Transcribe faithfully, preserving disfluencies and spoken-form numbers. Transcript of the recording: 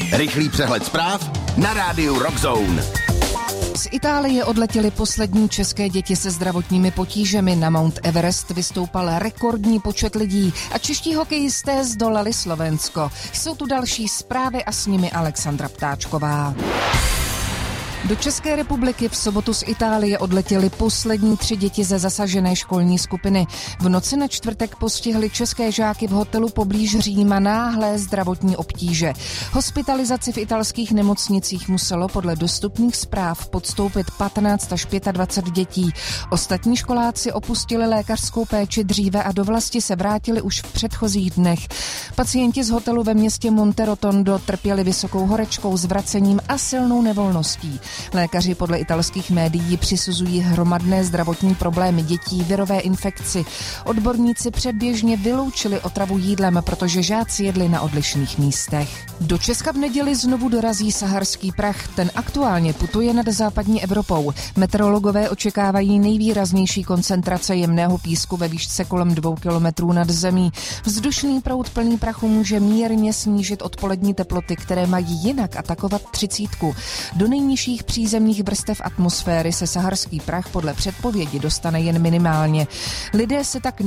Rychlý přehled zpráv na rádiu Rockzone. Z Itálie odletěly poslední české děti se zdravotními potížemi. Na Mount Everest vystoupal rekordní počet lidí a čeští hokejisté zdolali Slovensko. Jsou tu další zprávy a s nimi Alexandra Ptáčková. Do České republiky v sobotu z Itálie odletěly poslední tři děti ze zasažené školní skupiny. V noci na čtvrtek postihly české žáky v hotelu poblíž Říma náhlé zdravotní obtíže. Hospitalizaci v italských nemocnicích muselo podle dostupných zpráv podstoupit patnáct až dvacet pět dětí. Ostatní školáci opustili lékařskou péči dříve a do vlasti se vrátili už v předchozích dnech. Pacienti z hotelu ve městě Monterotondo trpěli vysokou horečkou, zvracením a silnou nevolností. Lékaři podle italských médií přisuzují hromadné zdravotní problémy dětí, virové infekci. Odborníci předběžně vyloučili otravu jídlem, protože žáci jedli na odlišných místech. Do Česka v neděli znovu dorazí saharský prach. Ten aktuálně putuje nad západní Evropou. Meteorologové očekávají nejvýraznější koncentrace jemného písku ve výšce kolem dvou kilometrů nad zemí. Vzdušný proud plný prachu může mírně snížit odpolední teploty, které mají jinak atakovat třicítku. Do nejnižších přízemních vrstev atmosféry se saharský prach podle předpovědi dostane jen minimálně. Lidé se tak